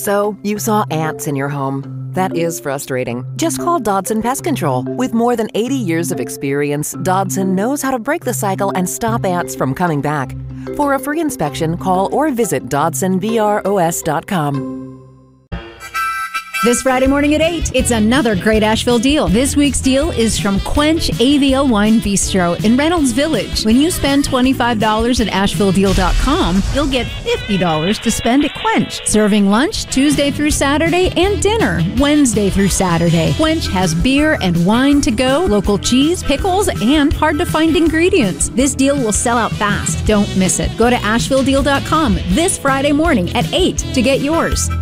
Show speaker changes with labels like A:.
A: So, you saw ants in your home. That is frustrating. Just call Dodson Pest Control. With more than 80 years of experience, Dodson knows how to break the cycle and stop ants from coming back. For a free inspection, call or visit DodsonBROS.com.
B: This Friday morning at 8, it's another great Asheville deal. This week's deal is from Quench AVL Wine Bistro in Reynolds Village. When you spend $25 at AshevilleDeal.com, you'll get $50 to spend at Quench. Serving lunch Tuesday through Saturday and dinner Wednesday through Saturday. Quench has beer and wine to go, local cheese, pickles, and hard-to-find ingredients. This deal will sell out fast. Don't miss it. Go to AshevilleDeal.com this Friday morning at 8 to get yours.